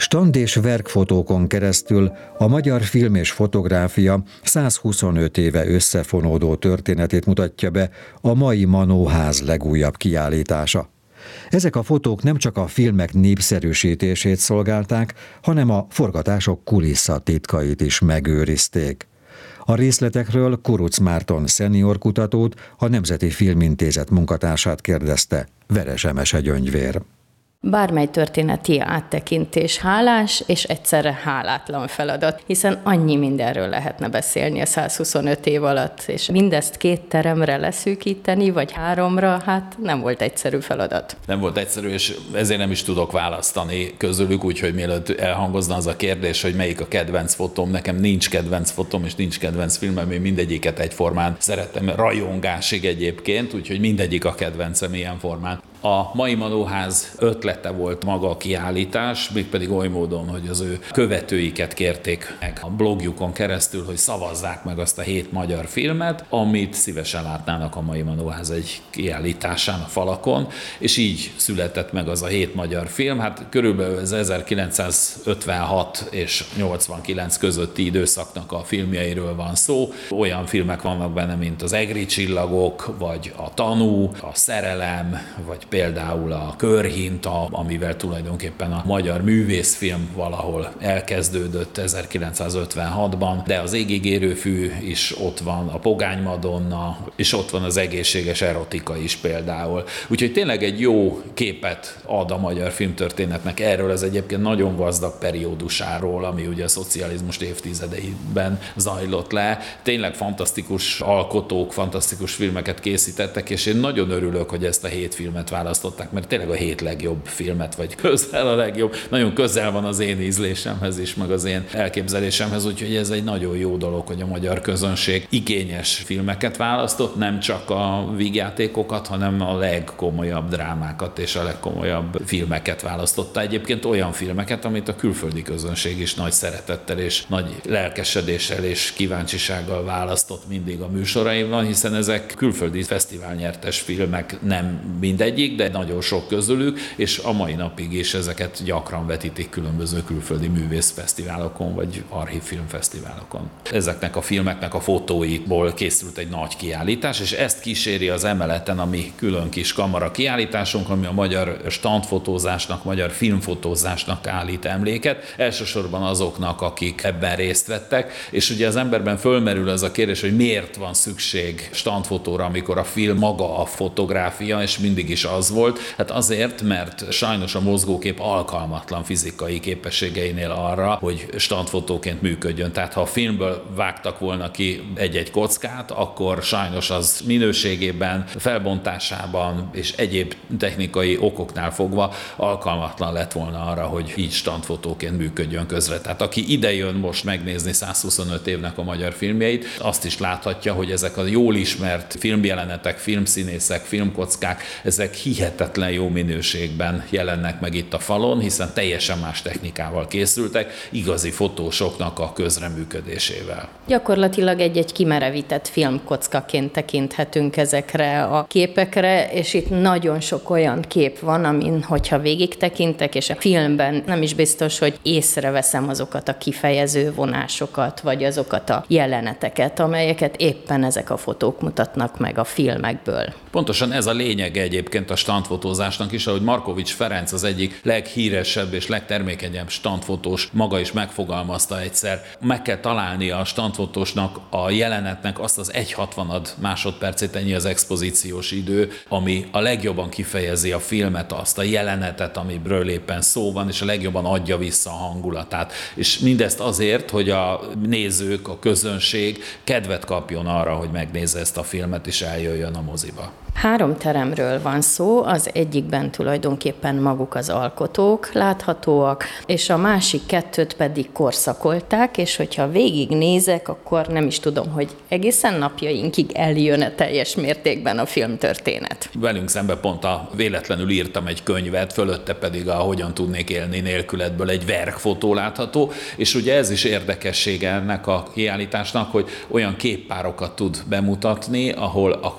Stand- és verkfotókon keresztül a magyar film és fotográfia 125 éve összefonódó történetét mutatja be a mai Manóház legújabb kiállítása. Ezek a fotók nem csak a filmek népszerűsítését szolgálták, hanem a forgatások kulisszatitkait is megőrizték. A részletekről Kuruc Márton szenior kutatót, a Nemzeti Filmintézet munkatársát kérdezte Veres Emese Gyöngyvér. Bármely történeti áttekintés hálás és egyszerre hálátlan feladat, hiszen annyi mindenről lehetne beszélni a 125 év alatt, és mindezt 2 teremre leszűkíteni, vagy 3-ra, hát nem volt egyszerű feladat. Nem volt egyszerű, és ezért nem is tudok választani közülük, úgyhogy mielőtt elhangozna az a kérdés, hogy melyik a kedvenc fotóm, nekem nincs kedvenc fotóm, és nincs kedvenc filmem, én mindegyiket egyformán szeretem, rajongásig egyébként, úgyhogy mindegyik a kedvencem ilyen formán. A mai Manóház ötlete volt maga a kiállítás, mégpedig oly módon, hogy az ő követőiket kérték meg a blogjukon keresztül, hogy szavazzák meg azt a 7 magyar filmet, amit szívesen látnának a mai Manóház egy kiállításán a falakon, és így született meg az a 7 magyar film. Hát körülbelül az 1956 és 89 közötti időszaknak a filmjeiről van szó. Olyan filmek vannak benne, mint az Egri csillagok, vagy a Tanú, a Szerelem, vagy például a Körhinta, amivel tulajdonképpen a magyar művészfilm valahol elkezdődött 1956-ban, de az Égig érő fű is ott van, a Pogány Madonna, és ott van az egészséges erotika is például. Úgyhogy tényleg egy jó képet ad a magyar filmtörténetnek erről, ez egyébként nagyon gazdag periódusáról, ami ugye a szocializmus évtizedeiben zajlott le. Tényleg fantasztikus alkotók, fantasztikus filmeket készítettek, és én nagyon örülök, hogy ezt a 7 filmet választották, mert tényleg a 7 legjobb filmet, vagy közel a legjobb. Nagyon közel van az én ízlésemhez is, meg az én elképzelésemhez, úgyhogy ez egy nagyon jó dolog, hogy a magyar közönség igényes filmeket választott, nem csak a vígjátékokat, hanem a legkomolyabb drámákat és a legkomolyabb filmeket választotta. Egyébként olyan filmeket, amit a külföldi közönség is nagy szeretettel és nagy lelkesedéssel és kíváncsisággal választott mindig a műsoraimban, hiszen ezek külföldi fesztiválnyertes filmek, nem mindegyik, de nagyon sok közülük, és a mai napig is ezeket gyakran vetítik különböző külföldi művészfesztiválokon, vagy archívfilmfesztiválokon. Ezeknek a filmeknek a fotóiból készült egy nagy kiállítás, és ezt kíséri az emeleten a mi külön kis kamara kiállításunk, ami a magyar standfotózásnak, magyar filmfotózásnak állít emléket, elsősorban azoknak, akik ebben részt vettek, és ugye az emberben fölmerül ez a kérdés, hogy miért van szükség standfotóra, amikor a film maga a fotográfia, és mindig is az volt. Hát azért, mert sajnos a mozgókép alkalmatlan fizikai képességeinél arra, hogy standfotóként működjön. Tehát ha a filmből vágtak volna ki egy-egy kockát, akkor sajnos az minőségében, felbontásában és egyéb technikai okoknál fogva alkalmatlan lett volna arra, hogy így standfotóként működjön közre. Tehát aki ide jön most megnézni 125 évnek a magyar filmjeit, azt is láthatja, hogy ezek a jól ismert filmjelenetek, filmszínészek, filmkockák, ezek hihetetlen jó minőségben jelennek meg itt a falon, hiszen teljesen más technikával készültek, igazi fotósoknak a közreműködésével. Gyakorlatilag egy kimerevített filmkockaként tekinthetünk ezekre a képekre, és itt nagyon sok olyan kép van, amin, hogyha végig tekintek, és a filmben nem is biztos, hogy észreveszem azokat a kifejező vonásokat, vagy azokat a jeleneteket, amelyeket éppen ezek a fotók mutatnak meg a filmekből. Pontosan ez a lényege egyébként a standfotózásnak is, ahogy Markovics Ferenc az egyik leghíresebb és legtermékenyebb standfotós maga is megfogalmazta egyszer. Meg kell találnia a standfotósnak a jelenetnek azt az 1/60 másodpercét, ennyi az expozíciós idő, ami a legjobban kifejezi a filmet, azt a jelenetet, amiből éppen szó van, és a legjobban adja vissza a hangulatát. És mindezt azért, hogy a nézők, a közönség kedvet kapjon arra, hogy megnézze ezt a filmet, és eljöjjön a moziba. 3 teremről van szó, az egyikben tulajdonképpen maguk az alkotók láthatóak, és a másik 2 pedig korszakolták, és hogyha végignézek, akkor nem is tudom, hogy egészen napjainkig eljön-e teljes mértékben a filmtörténet. Velünk szemben pont véletlenül írtam egy könyvet, fölötte pedig a Hogyan tudnék élni nélküledből egy verkfotó látható, és ugye ez is érdekessége ennek a kiállításnak, hogy olyan képpárokat tud bemutatni, ahol a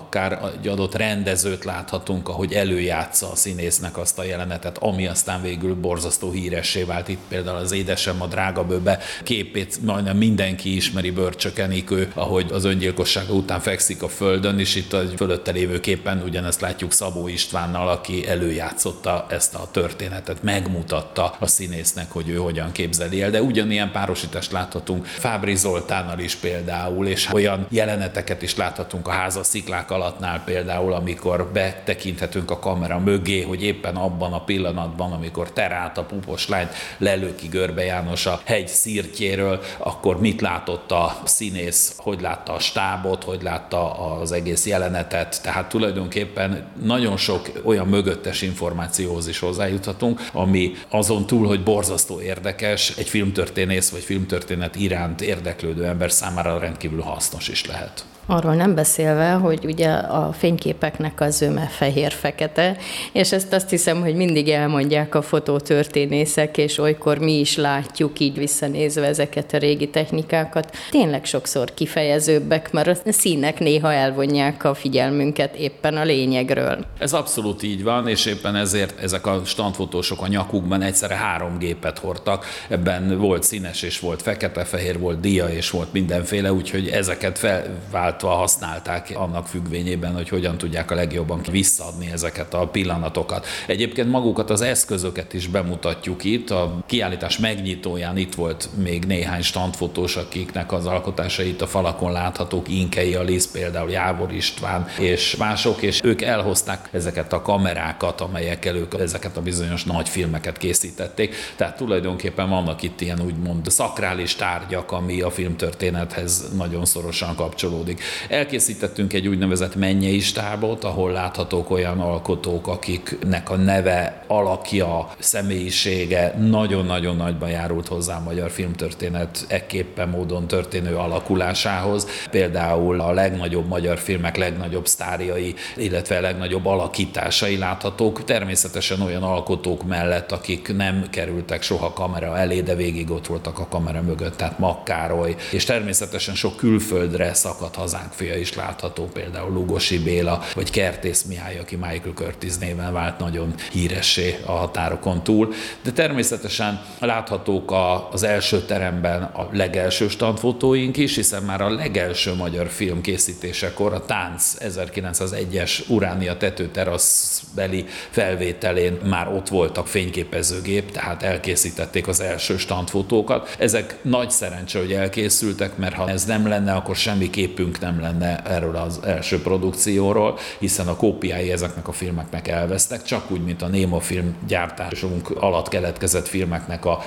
akár egy adott rendezőt láthatunk, ahogy előjátsza a színésznek azt a jelenetet, ami aztán végül borzasztó híressé vált. Itt például az Édesem a Drágabőbe képét majdnem mindenki ismeri, Börcsök Enikő, ahogy az öngyilkossága után fekszik a földön, és itt a fölötte lévő képen ugyanezt látjuk Szabó Istvánnal, aki előjátszotta ezt a történetet, megmutatta a színésznek, hogy ő hogyan képzeli el, de ugyanilyen párosítást láthatunk Fábry Zoltánnal is például, és olyan jeleneteket is láthatunk a Háza sziklák alattnál például, amikor betekinthetünk a kamera mögé, hogy éppen abban a pillanatban, amikor Terát, a pupos lányt lelöki Görbe János a hegy szirtjéről, akkor mit látott a színész, hogy látta a stábot, hogy látta az egész jelenetet, tehát tulajdonképpen nagyon sok olyan mögöttes információhoz is hozzájuthatunk, ami azon túl, hogy borzasztó érdekes, egy filmtörténész vagy filmtörténet iránt érdeklődő ember számára rendkívül hasznos is lehet. Arról nem beszélve, hogy ugye a fényképeknek a zöme fehér-fekete, és ezt azt hiszem, hogy mindig elmondják a fotótörténészek, és olykor mi is látjuk így visszanézve ezeket a régi technikákat. Tényleg sokszor kifejezőbbek, mert a színek néha elvonják a figyelmünket éppen a lényegről. Ez abszolút így van, és éppen ezért ezek a standfotósok a nyakukban egyszerre 3 gépet hordtak. Ebben volt színes és volt fekete-fehér, volt dia és volt mindenféle, úgyhogy ezeket felváltva használták annak függvényében, hogy hogyan tudják a legjobban visszaadni ezeket a pillanatokat. Egyébként magukat az eszközöket is bemutatjuk itt. A kiállítás megnyitóján itt volt még néhány standfotós, akiknek az alkotásai itt a falakon láthatók, Inkei Alisz, például Jávor István és mások, és ők elhozták ezeket a kamerákat, amelyekkel ők ezeket a bizonyos nagy filmeket készítették. Tehát tulajdonképpen vannak itt ilyen úgymond szakrális tárgyak, ami a filmtörténethez nagyon szorosan kapcsolódik. Elkészítettünk egy úgynevezett mennyei stábot, ahol láthatók olyan alkotók, akiknek a neve, alakja, személyisége nagyon-nagyon nagyban járult hozzá a magyar filmtörténet ekképpen módon történő alakulásához. Például a legnagyobb magyar filmek legnagyobb sztárjai, illetve a legnagyobb alakításai láthatók. Természetesen olyan alkotók mellett, akik nem kerültek soha kamera elé, de végig ott voltak a kamera mögött, tehát Makk Károly, és természetesen sok külföldre szakadt hazánk fia is látható, például Lugosi Béla, vagy Kertész Mihály, aki Michael Curtiz néven vált nagyon híressé a határokon túl. De természetesen láthatók az első teremben a legelső standfotóink is, hiszen már a legelső magyar film készítésekor, a Tánc 1901-es Uránia tetőteraszbeli felvételén már ott voltak fényképezőgép, tehát elkészítették az első standfotókat. Ezek nagy szerencse, hogy elkészültek, mert ha ez nem lenne, akkor semmi képünk nem lenne erről az első produkcióról, hiszen a kópiái ezeknek a filmeknek elvesztek, csak úgy, mint a Néma film gyártásunk alatt keletkezett filmeknek a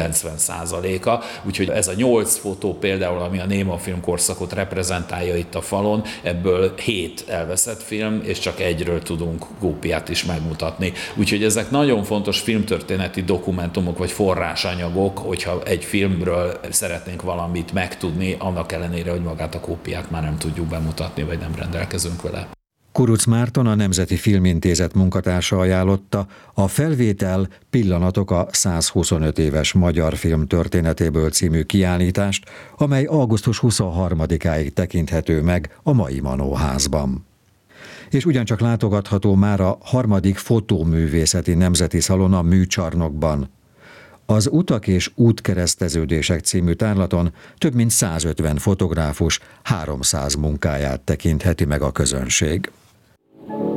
90%-a. Úgyhogy ez a 8 fotó például, ami a Néma film korszakot reprezentálja itt a falon, ebből 7 elveszett film, és csak egyről tudunk kópiát is megmutatni. Úgyhogy ezek nagyon fontos filmtörténeti dokumentumok vagy forrásanyagok, hogyha egy filmről szeretnénk valamit megtudni, annak ellenére, hogy magát a kópiát már nem tudjuk bemutatni, vagy nem rendelkezünk vele. Kuruc Márton, a Nemzeti Filmintézet munkatársa ajánlotta a Felvétel pillanatok a 125 éves magyar film történetéből című kiállítást, amely augusztus 23-áig tekinthető meg a mai Manóházban. És ugyancsak látogatható már a 3. Fotóművészeti Nemzeti Szalon a Műcsarnokban. Az Utak és útkereszteződések című tárlaton több mint 150 fotográfus 300 munkáját tekintheti meg a közönség.